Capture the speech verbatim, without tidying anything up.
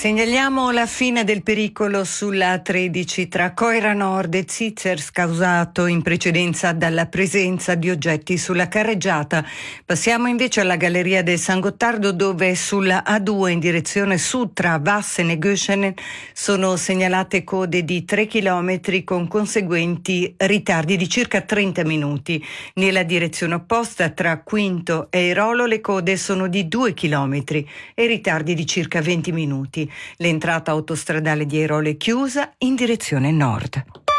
Segnaliamo la fine del pericolo sulla A tredici tra Coira Nord e Zizers, causato in precedenza dalla presenza di oggetti sulla carreggiata. Passiamo invece alla Galleria del San Gottardo, dove sulla A due in direzione sud tra Vassen e Göschenen sono segnalate code di tre chilometri con conseguenti ritardi di circa trenta minuti. Nella direzione opposta tra Quinto e Airolo le code sono di due chilometri e ritardi di circa venti minuti. L'entrata autostradale di Airolo è chiusa in direzione nord.